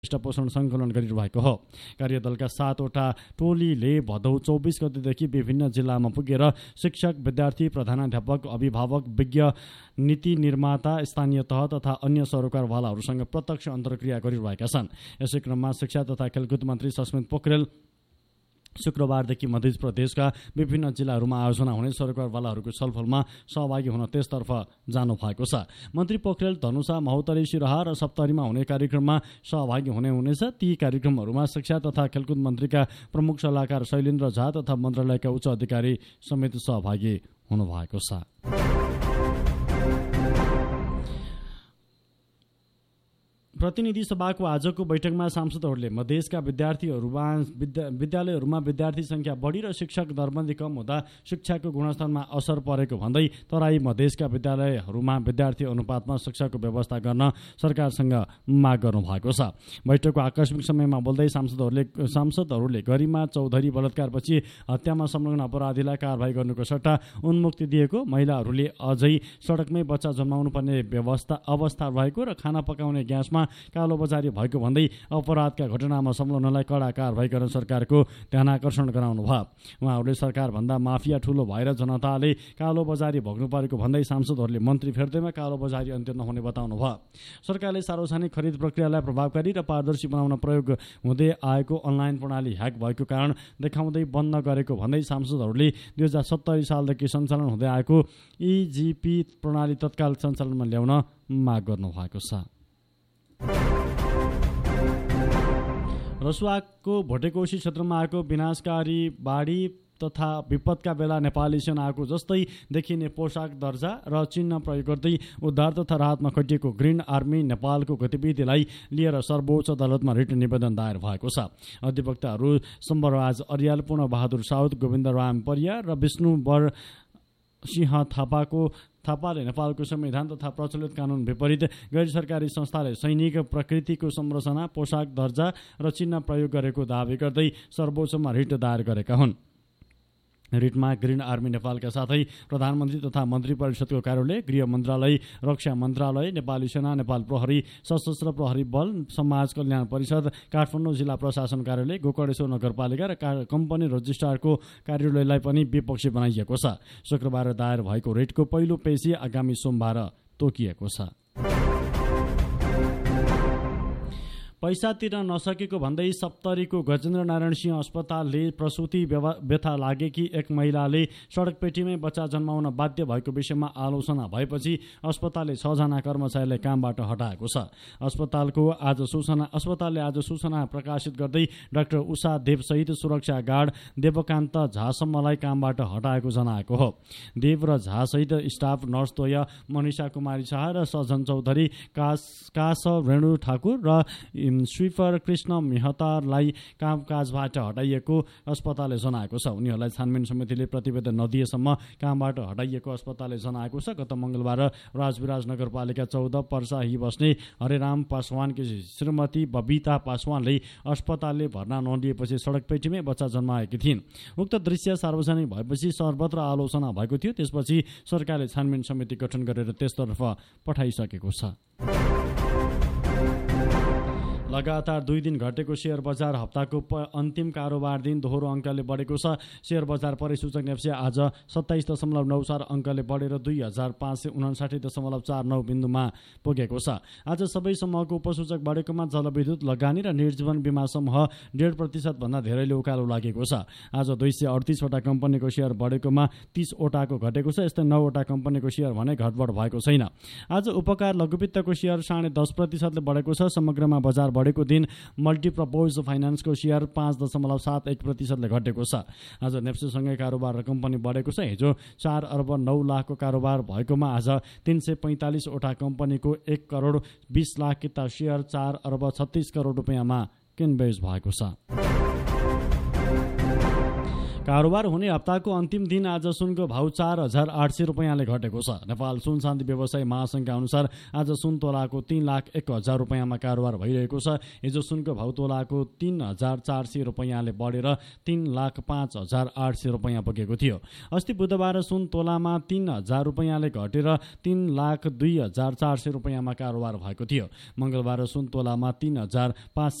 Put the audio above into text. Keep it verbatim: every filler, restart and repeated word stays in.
पोषण सङ्कलन गरिरहेको हो। कार्यदलका सातवटा टोलीले भदौ चौबिस गतेदेखि विभिन्न जिल्लामा पुगेर शिक्षक, विद्यार्थी, प्रधानाध्यापक, अभिभावक, विज्ञ, नीति निर्माता, स्थानीय तह तथा अन्य सरोकारवालाहरूसँग प्रत्यक्ष अन्तर्क्रिया गरिरहेका छन्। यसै क्रममा शिक्षा तथा खेलकुद मन्त्री सस्मित पोखरेल शुक्रबारदेखि मध्य प्रदेशका विभिन्न जिल्लाहरूमा आयोजना हुने सरोकारवालाहरूको छलफलमा सहभागी हुन त्यसतर्फ जानु भएको छ। मन्त्री पोखरेल धनुषा, महोत्तरी, सिराहा र सप्तरीमा हुने कार्यक्रममा सहभागी हुने हुनेछ। ती कार्यक्रमहरूमा शिक्षा तथा खेलकुद मन्त्रीका प्रमुख सल्लाहकार शैलेन्द्र झा तथा मन्त्रालयका उच्च अधिकारी समेत सहभागी हुनुभएको छ। प्रतिनिधि सभाको आजको बैठकमा सांसदहरूले मधेसका विद्यार्थीहरूमा विद्यालयहरूमा विद्यार्थी संख्या बढी र शिक्षक दरबन्दी कम हुँदा शिक्षाको गुणस्तरमा असर परेको भन्दै तराई मधेसका विद्यालयहरूमा विद्यार्थी अनुपातमा शिक्षाको व्यवस्था गर्न सरकारसँग माग गर्नु भएको छ। बैठकको आकस्मिक समयमा बोल्दै सांसदहरूले सांसदहरूले गरिमा चौधरी बलात्कारपछि हत्यामा संलग्न अपराधीलाई कारवाही गर्नुको सट्टा उन्मुक्ति दिएको, महिलाहरूले अझै सडकमै बच्चा जन्माउनु पर्ने व्यवस्था अवस्था रहेको र खाना पकाउने ग्यासमा कालोबजारी भएको भन्दै अपराधका घटनामा संलग्नलाई कडा कारवाही गर्न सरकारको ध्यानाकर्षण गराउनु भयो। उहाँहरूले सरकारभन्दा माफिया ठूलो भएर जनताले कालोबजारी भोग्नु परेको भन्दै सांसदहरूले मन्त्री फेर्दैमा कालोबजारी अन्त्य नहुने बताउनु भयो। सरकारले सार्वजनिक खरिद प्रक्रियालाई प्रभावकारी र पारदर्शी बनाउन प्रयोग हुँदै आएको अनलाइन प्रणाली ह्याक भएको कारण देखाउँदै बन्द गरेको भन्दै सांसदहरूले दुई हजार सत्तरी सालदेखि सञ्चालन हुँदै आएको इजिपी प्रणाली तत्काल सञ्चालनमा ल्याउन माग गर्नु भएको छ। रसुवाको भोटेकोशी क्षेत्रमा आएको विनाशकारी बाढी तथा विपदका बेला नेपाली सेनाको जस्तै देखिने पोशाक दर्जा र चिन्ह प्रयोग गर्दै उद्धार तथा राहतमा खटिएको ग्रिन आर्मी नेपालको गतिविधिलाई लिएर सर्वोच्च अदालतमा रिट निवेदन दायर भएको छ। अधिवक्ताहरू सम्बरराज अर्याल, पूर्ण बहादुर साउद, गोविन्द राम परिया र विष्णु वर सिंह थापाको थापाले नेपालको संविधान तथा प्रचलित कानून विपरीत गैर सरकारी संस्थाले सैनिक प्रकृतिको संरचना, पोशाक दर्जा र चिन्ह प्रयोग गरेको दावी गर्दै सर्वोच्चमा रिट दायर गरेका हुन्। रिटमा ग्रिन आर्मी नेपालका साथै प्रधानमन्त्री तथा मन्त्री परिषदको कार्यालय, गृह मन्त्रालय, रक्षा मन्त्रालय, नेपाली सेना, नेपाल प्रहरी, सशस्त्र प्रहरी बल, समाज कल्याण परिषद, काठमाडौँ जिल्ला प्रशासन कार्यालय, गोकर्णेश्वर नगरपालिका र कम्पनी रजिस्ट्रारको कार्यालयलाई पनि विपक्षी बनाइएको छ। शुक्रबार दायर भएको रिटको पहिलो पेशी आगामी सोमबार तोकिएको छ। पैसा तिर्न नसकेको भन्दै सप्तरीको गजेन्द्र नारायण सिंह अस्पतालले प्रसुति व्यथा लागेकी एक महिलाले सडक पेटीमै बच्चा जन्माउन बाध्य भएको विषयमा आलोचना भएपछि अस्पतालले छजना कर्मचारीलाई कामबाट हटाएको छ। अस्पतालको आज सूचना अस्पतालले आज सूचना प्रकाशित गर्दै डाक्टर उषा देवसहित सुरक्षा गार्ड देवकान्त झासम्मलाई कामबाट हटाएको जनाएको हो। देव र झासहित स्टाफ नर्सद्वय मनिषा कुमारी शाह र सजन चौधरी, कास कास रेणु ठाकुर र स्विपर कृष्ण मेहतालाई कामकाजबाट हटाइएको अस्पतालले जनाएको छ। उनीहरूलाई छानबिन समितिले प्रतिवेदन नदिएसम्म कामबाट हटाइएको अस्पतालले जनाएको छ। गत मङ्गलबार राजविराज नगरपालिका चौध पर्साही बस्ने हरेराम पासवानकी श्रीमती बबिता पासवानले अस्पतालले भर्ना नलिएपछि सडक पेटीमै बच्चा जन्माएकी थिइन्। उक्त दृश्य सार्वजनिक भएपछि सर्वत्र आलोचना भएको थियो। त्यसपछि सरकारले छानबिन समिति गठन गरेर त्यसतर्फ पठाइसकेको छ। लगातार दुई दिन घटेको शेयर बजार हप्ताको अन्तिम कारोबार दिन दोहोरो अङ्कले बढेको छ। शेयर बजार परिसूचक नेप्से आज सत्ताइस दशमलव नौ चार अङ्कले बढेर दुई हजार पाँच सय उनासाठी दशमलव चार नौ बिन्दुमा पुगेको छ। आज सबै समूहको उपसूचक बढेकोमा जलविद्युत, लगानी र निर्जीवन बिमा समूह डेढ प्रतिशत भन्दा धेरैले उकालो लागेको छ। आज दुई सय अडतिसवटा कम्पनीको सेयर बढेकोमा तीसवटाको घटेको छ। यस्तै नौवटा कम्पनीको सेयर भने घटबढ भएको छैन। आज उपकार लघुवित्तको सेयर साढे दस प्रतिशतले बढेको छ। समग्रमा बजार बढेको दिन मल्टिप्रपोज फाइनान्सको सेयर पाँच दशमलव सात एक प्रतिशतले घटेको छ। आज नेप्सेसँगै कारोबार र कम्पनी बढेको छ। हिजो चार अर्ब नौ लाखको कारोबार भएकोमा आज तीन सय पैँतालिसवटा कम्पनीको एक करोड बिस लाख किता सेयर चार अर्ब छत्तिस करोड रुपियाँमा किनबेच भएको छ। कारोबार हुने हप्ताको अन्तिम दिन आज सुनको भाउ चार हजार आठ सय रुपियाँले घटेको छ। नेपाल सुन शान्ति व्यवसाय महासङ्घका अनुसार आज सुन तोलाको तीन लाख एक हजार रुपियाँमा कारोबार भइरहेको छ। हिजो सुनको भाउ तोलाको तीन हजार चार सय रुपियाँले बढेर तीन लाख पाँच हजार आठ सय रुपियाँ पुगेको थियो। अस्ति बुधबार सुन तोलामा तीन हजार रुपियाँले घटेर तीन लाख दुई हजार चार सय रुपियाँमा कारोबार भएको थियो। मङ्गलबार सुन तोलामा तीन हजार पाँच